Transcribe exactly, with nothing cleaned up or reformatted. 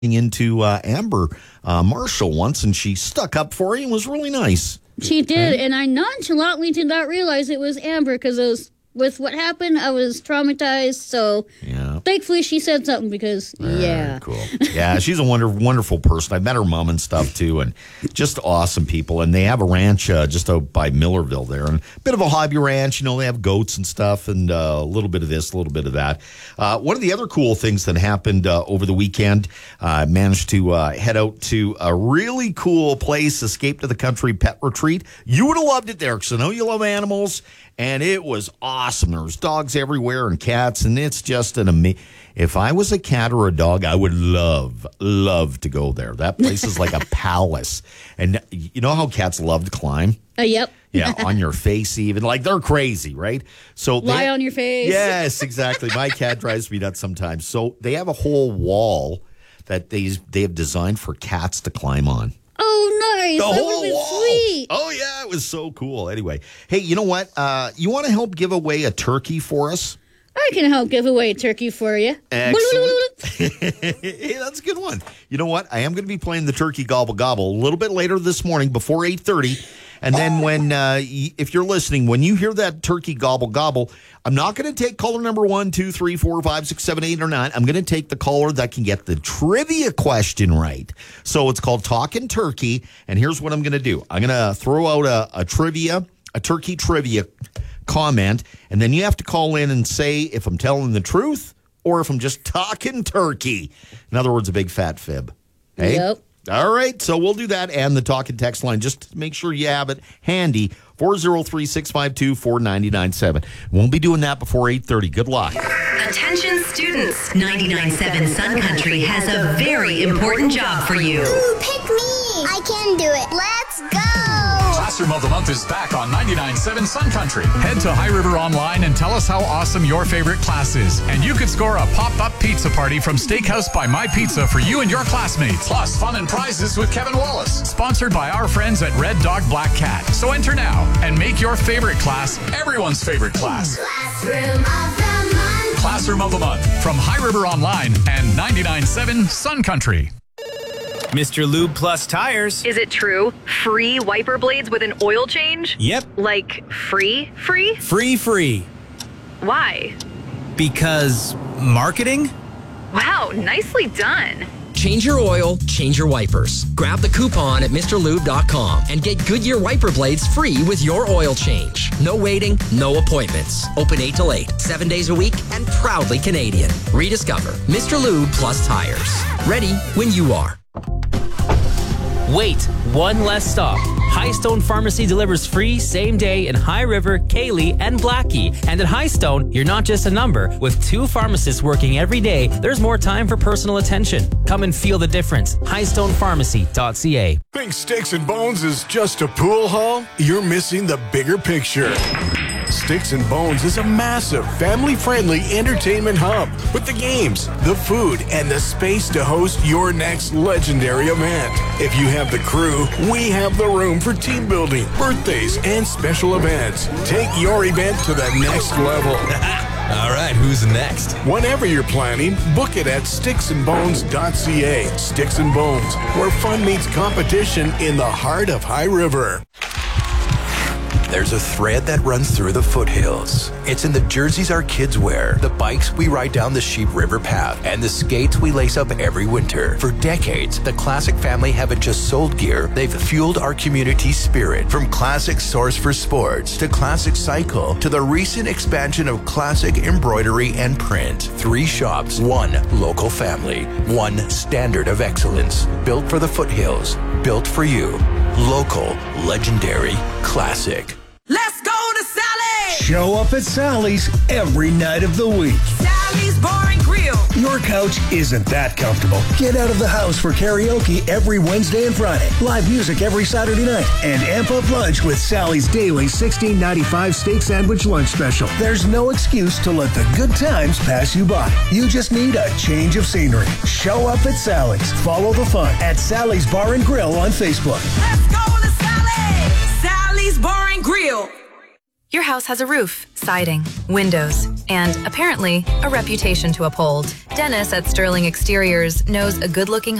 into uh, Amber uh, Marshall once, and she stuck up for you and was really nice. She did, and I nonchalantly did not realize it was Amber because it was, with what happened, I was traumatized. So yeah. Thankfully, she said something because, Very yeah. cool. Yeah, she's a wonder, wonderful person. I met her mom and stuff, too, and just awesome people. And they have a ranch uh, just out by Millerville there, and a bit of a hobby ranch. You know, they have goats and stuff, and uh, a little bit of this, a little bit of that. Uh, one of the other cool things that happened uh, over the weekend, I uh, managed to uh, head out to a really cool place, Escape to the Country Pet Retreat. You would have loved it there, because I know you love animals. And it was awesome. There was dogs everywhere and cats, and it's just an amazing. If I was a cat or a dog, I would love, love to go there. That place is like a palace. And you know how cats love to climb? Uh, yep. Yeah, on your face even. Like, they're crazy, right? So Lie they, on your face. Yes, exactly. My cat drives me nuts sometimes. So they have a whole wall that they they have designed for cats to climb on. Oh, nice. The that whole been wall. Sweet. Oh, yeah, it was so cool. Anyway, hey, you know what? Uh, you want to help give away a turkey for us? I can help give away a turkey for you. Excellent. Hey, that's a good one. You know what? I am going to be playing the Turkey Gobble Gobble a little bit later this morning before eight thirty. And then when, uh, if you're listening, when you hear that Turkey Gobble Gobble, I'm not going to take caller number one, two, three, four, five, six, seven, eight, or nine. I'm going to take the caller that can get the trivia question right. So it's called Talkin' Turkey. And here's what I'm going to do. I'm going to throw out a, a trivia, a turkey trivia comment. And then you have to call in and say if I'm telling the truth or if I'm just talking turkey. In other words, a big fat fib. Hey? Yep. All right, so we'll do that and the talk and text line. Just make sure you have it handy, four oh three, six five two, four nine nine seven. Won't be doing that before eight thirty. Good luck. Attention students, ninety-nine point seven Sun Country has a very important job for you. Ooh, pick me. I can do it. Let's go. Classroom of the Month is back on ninety-nine point seven Sun Country. Head to High River Online and tell us how awesome your favorite class is. And you could score a pop-up pizza party from Steakhouse by My Pizza for you and your classmates. Plus, fun and prizes with Kevin Wallace. Sponsored by our friends at Red Dog Black Cat. So enter now and make your favorite class everyone's favorite class. Classroom of the Month. Classroom of the Month from High River Online and ninety-nine point seven Sun Country. Mister Lube Plus Tires. Is it true? Free wiper blades with an oil change? Yep. Like free, free? Free, free. Why? Because marketing? Wow, nicely done. Change your oil, change your wipers. Grab the coupon at Mr Lube dot com and get Goodyear wiper blades free with your oil change. No waiting, no appointments. Open eight till eight, seven days a week, and proudly Canadian. Rediscover Mister Lube Plus Tires. Ready when you are. Wait, one less stop. Highstone Pharmacy delivers free same day in High River, Cayley, and Blackie. And at Highstone, you're not just a number. With two pharmacists working every day, there's more time for personal attention. Come and feel the difference. Highstone Pharmacy dot c a. Think Sticks and Bones is just a pool hall? You're missing the bigger picture. Sticks and Bones is a massive, family-friendly entertainment hub with the games, the food, and the space to host your next legendary event. If you have the crew, we have the room for team building, birthdays, and special events. Take your event to the next level. All right, who's next? Whenever you're planning, book it at sticks and bones dot c a. Sticks and Bones, where fun meets competition in the heart of High River. There's a thread that runs through the foothills. It's in the jerseys our kids wear, the bikes we ride down the Sheep River path, and the skates we lace up every winter. For decades, the Classic family haven't just sold gear, they've fueled our community spirit. From Classic Source for Sports to Classic Cycle to the recent expansion of Classic Embroidery and Print. Three shops, one local family, one standard of excellence. Built for the foothills, built for you. Local, legendary, classic. Let's go to Sally's! Show up at Sally's every night of the week. Sally's Bar and Grill. Your couch isn't that comfortable. Get out of the house for karaoke every Wednesday and Friday. Live music every Saturday night. And amp up lunch with Sally's daily sixteen ninety-five steak sandwich lunch special. There's no excuse to let the good times pass you by. You just need a change of scenery. Show up at Sally's. Follow the fun at Sally's Bar and Grill on Facebook. Let's go to Sally's! Sally's Bar and Grill. Your house has a roof, siding, windows, and apparently a reputation to uphold. Dennis at Sterling Exteriors knows a good-looking